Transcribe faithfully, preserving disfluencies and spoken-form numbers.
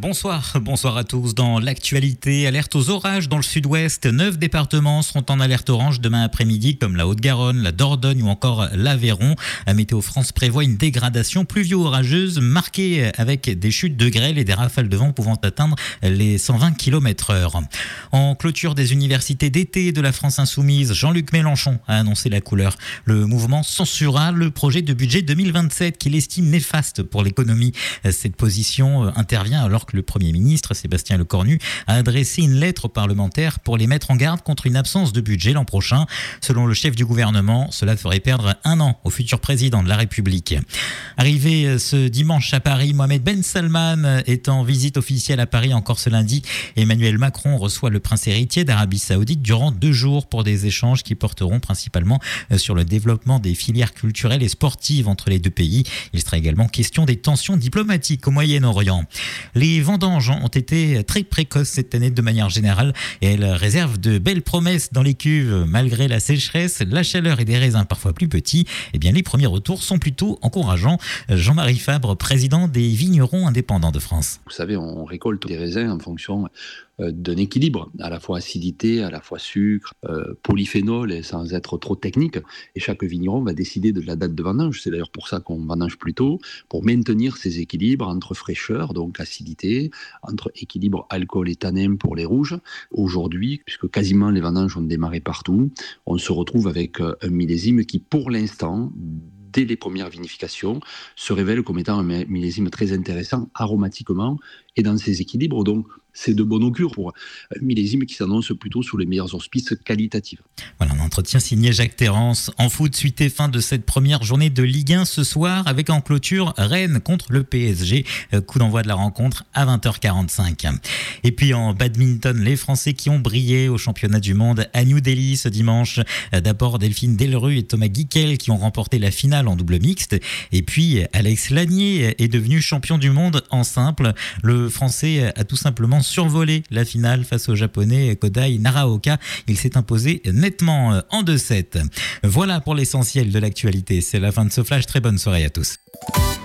Bonsoir, bonsoir à tous. Dans l'actualité, alerte aux orages dans le sud-ouest. Neuf départements seront en alerte orange demain après-midi, comme la Haute-Garonne, la Dordogne ou encore l'Aveyron. Météo France prévoit une dégradation pluvio-orageuse marquée avec des chutes de grêle et des rafales de vent pouvant atteindre les cent vingt kilomètres heure. En clôture des universités d'été de la France insoumise, Jean-Luc Mélenchon a annoncé la couleur. Le mouvement censurera le projet de budget deux mille vingt-sept qu'il estime néfaste pour l'économie. Cette position intervient alors que le Premier ministre, Sébastien Lecornu, a adressé une lettre aux parlementaires pour les mettre en garde contre une absence de budget l'an prochain. Selon le chef du gouvernement, cela ferait perdre un an au futur président de la République. Arrivé ce dimanche à Paris, Mohamed Ben Salman est en visite officielle à Paris encore ce lundi. Emmanuel Macron reçoit le prince héritier d'Arabie Saoudite durant deux jours pour des échanges qui porteront principalement sur le développement des filières culturelles et sportives entre les deux pays. Il sera également question des tensions diplomatiques au Moyen-Orient. Les vendanges ont été très précoces cette année de manière générale et elles réservent de belles promesses dans les cuves. Malgré la sécheresse, la chaleur et des raisins parfois plus petits, eh bien les premiers retours sont plutôt encourageants. Jean-Marie Fabre, président des vignerons indépendants de France. Vous savez, on récolte des raisins en fonction d'un équilibre, à la fois acidité, à la fois sucre, euh, polyphénol, et sans être trop technique. Et chaque vigneron va décider de la date de vendange. C'est d'ailleurs pour ça qu'on vendange plus tôt, pour maintenir ces équilibres entre fraîcheur, donc acidité, entre équilibre alcool et tanin pour les rouges. Aujourd'hui, puisque quasiment les vendanges ont démarré partout, on se retrouve avec un millésime qui, pour l'instant, dès les premières vinifications, se révèle comme étant un millésime très intéressant aromatiquement et dans ses équilibres. Donc, c'est de bon augure pour un millésime qui s'annonce plutôt sous les meilleurs auspices qualitatifs. Voilà, un entretien signé Jacques Terrance. En foot, suite et fin de cette première journée de Ligue un ce soir, avec en clôture Rennes contre le P S G. Coup d'envoi de la rencontre à vingt heures quarante-cinq. Et puis en badminton, les Français qui ont brillé au championnat du monde à New Delhi ce dimanche. D'abord Delphine Delru et Thomas Guiquel qui ont remporté la finale en double mixte. Et puis Alex Lanier est devenu champion du monde en simple. Le Français a tout simplement survolé la finale face au Japonais Kodai Naraoka. Il s'est imposé nettement en deux sept. Voilà pour l'essentiel de l'actualité. C'est la fin de ce flash. Très bonne soirée à tous.